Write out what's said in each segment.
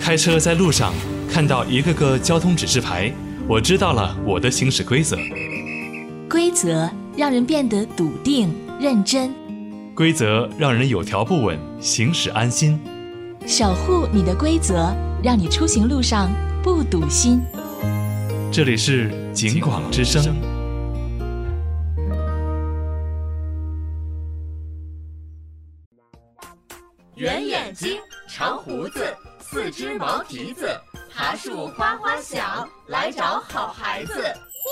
开车在路上看到一个个交通指示牌，我知道了我的行驶规则。 规则让人变得笃定认真， 规则让人有条不紊，行驶安心。 守护你的规则，让你出行路上不堵心。 这里是警广之声。 圆眼睛，长胡子，四只毛蹄子，爬树哗哗响，来找好孩子。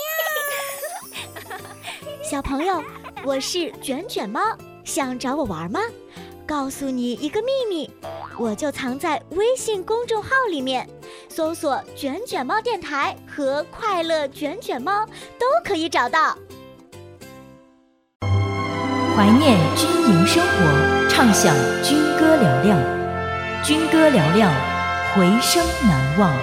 小朋友，我是卷卷猫，想找我玩吗？告诉你一个秘密，我就藏在微信公众号里面，搜索卷卷猫电台和快乐卷卷猫都可以找到。 怀念军营生活，畅享军歌嘹亮，军歌嘹亮，回声难忘。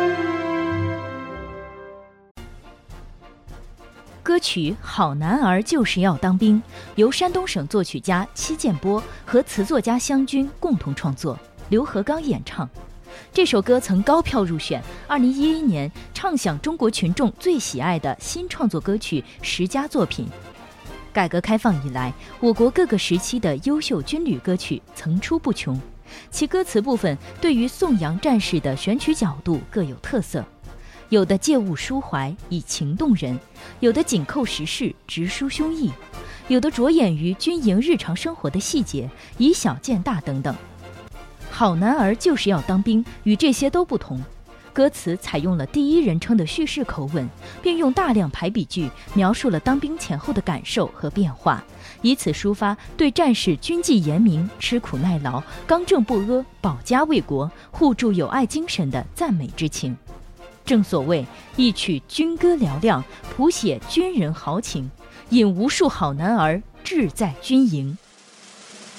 歌曲《好男儿就是要当兵》由山东省作曲家戚建波和词作家湘军共同创作，刘和刚演唱。这首歌曾高票入选2011年畅享中国群众最喜爱的新创作歌曲10佳作品。改革开放以来，我国各个时期的优秀军旅歌曲层出不穷，其歌词部分对于颂扬战士的选曲角度各有特色，有的借物抒怀，以情动人；有的紧扣时事，直抒胸臆；有的着眼于军营日常生活的细节，以小见大等等。好男儿就是要当兵，与这些都不同。歌词采用了第一人称的叙事口吻，并用大量排比句描述了当兵前后的感受和变化，以此抒发对战士军纪严明、吃苦耐劳、刚正不阿、保家卫国、互助友爱精神的赞美之情。正所谓一曲军歌嘹亮，谱写军人豪情，引无数好男儿志在军营。